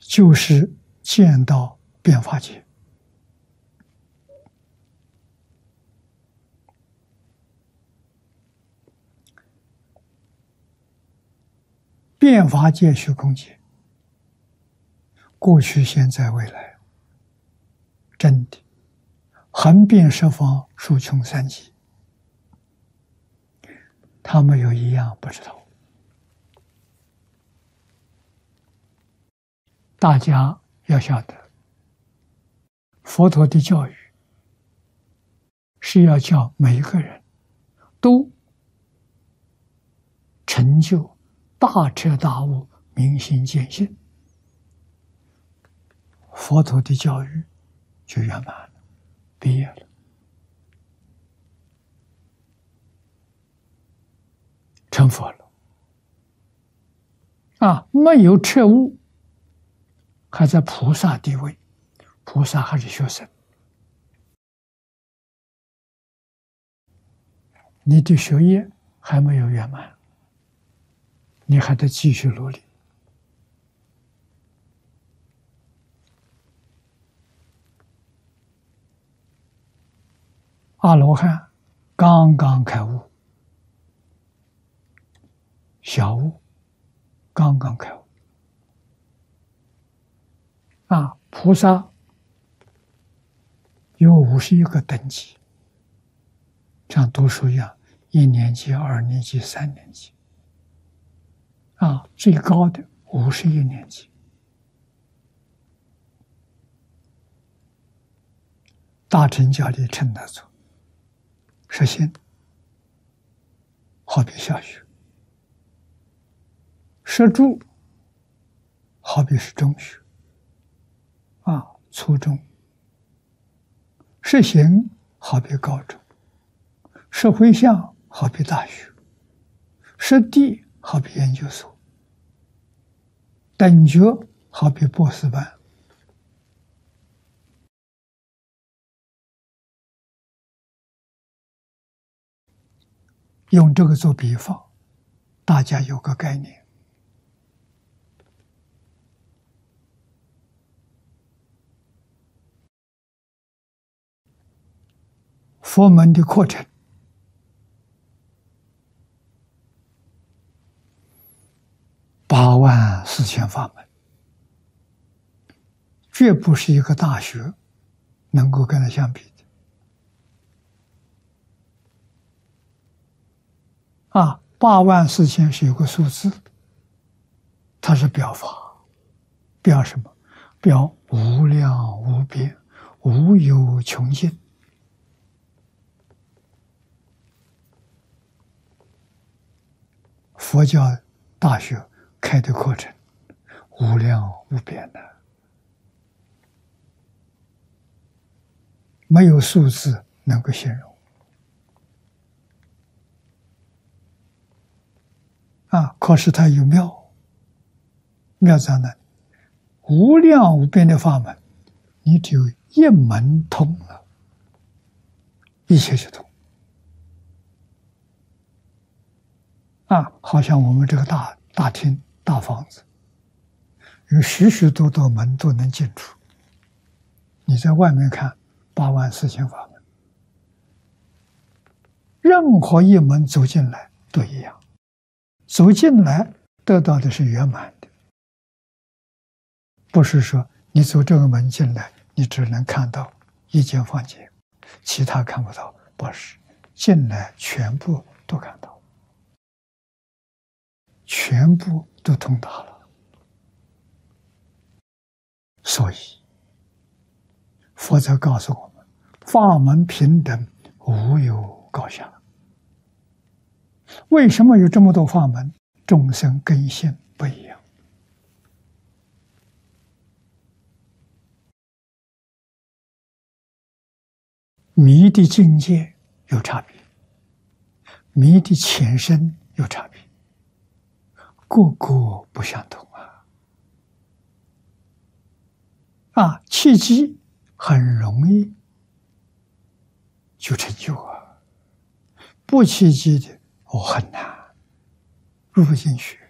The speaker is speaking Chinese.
就是见到变法界。变法界、虚空界，过去、现在、未来，真的横遍十方，数穷三极，他没有一样不知道。大家要晓得，佛陀的教育是要叫每一个人都成就大彻大悟、明心见性，佛陀的教育就圆满了，毕业了，成佛了。没有彻悟，还在菩萨地位，菩萨还是学生，你的学业还没有圆满，你还得继续努力。阿罗汉刚刚开悟，小悟刚刚开悟。菩萨有51个等级，像读书一样，1年级、2年级、3年级。最高的51年级。大乘教里称它做实心，好比小学；实住，好比是中学，初中；实行，好比高中；实回向，好比大学；实地，好比研究所；等觉，好比博士班。用这个做比方，大家有个概念。佛门的课程84000法门，绝不是一个大学能够跟它相比的。84000是有个数字，它是表法，表什么？表无量无边，无有穷尽。佛教大学开的课程无量无边的，没有数字能够形容。可是它有妙，妙在哪里？无量无边的法门，你只有一门通了，一切就通。好像我们这个大厅、大房子，有许许多多门都能进出。你在外面看84000法门，任何一门走进来都一样，走进来得到的是圆满的，不是说你走这个门进来，你只能看到一间房间，其他看不到，不是，进来全部都看到。全部都通达了，所以佛则告诉我们：法门平等，无有高下。为什么有这么多法门？众生根性不一样，迷的境界有差别，迷的前身有差别。个个不相同契机很容易就成就不契机的很难，入不进去。